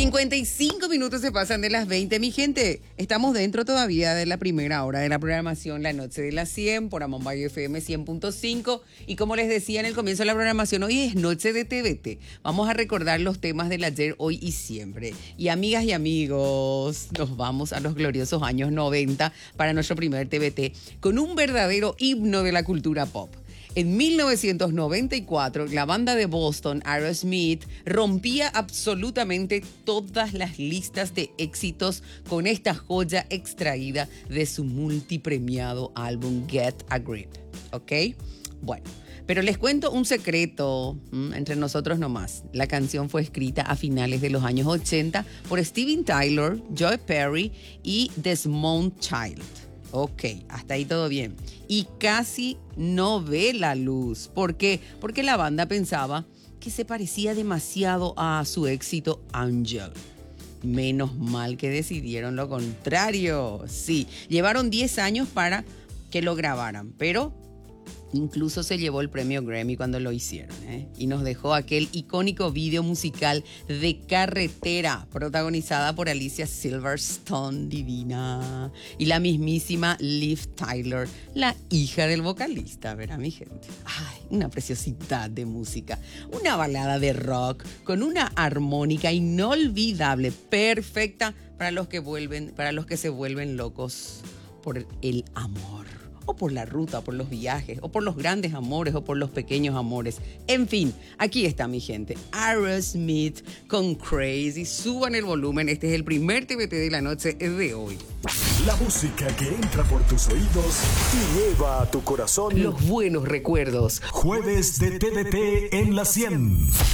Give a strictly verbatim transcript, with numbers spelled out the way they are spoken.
cincuenta y cinco minutos se pasan de las veinte, mi gente. Estamos dentro todavía de la primera hora de la programación La Noche de las cien por Amambay F M cien punto cinco. Y como les decía en el comienzo de la programación, hoy es Noche de T V T. Vamos a recordar los temas del ayer, hoy y siempre. Y amigas y amigos, nos vamos a los gloriosos años noventa para nuestro primer T V T con un verdadero himno de la cultura pop. En mil novecientos noventa y cuatro, la banda de Boston, Aerosmith, rompía absolutamente todas las listas de éxitos con esta joya extraída de su multipremiado álbum Get a Grip. ¿Ok? Bueno, pero les cuento un secreto ¿m? entre nosotros nomás. La canción fue escrita a finales de los años ochenta por Steven Tyler, Joe Perry y Desmond Child. Ok, hasta ahí todo bien. Y casi no ve la luz. ¿Por qué? Porque la banda pensaba que se parecía demasiado a su éxito Angel. Menos mal que decidieron lo contrario. Sí, llevaron diez años para que lo grabaran, pero incluso se llevó el premio Grammy cuando lo hicieron, ¿eh? Y nos dejó aquel icónico video musical de Carretera, protagonizada por Alicia Silverstone, divina, y la mismísima Liv Tyler, la hija del vocalista, ¿verdad, mi gente? Ay, una preciosidad de música, una balada de rock con una armónica inolvidable, perfecta para los que vuelven, para los que se vuelven locos por el amor. O por la ruta, o por los viajes, o por los grandes amores, o por los pequeños amores. En fin, aquí está mi gente. Aerosmith con Crazy. Suban el volumen. Este es el primer T V T de la noche de hoy. La música que entra por tus oídos y lleva a tu corazón los buenos recuerdos. Jueves de T V T en la cien.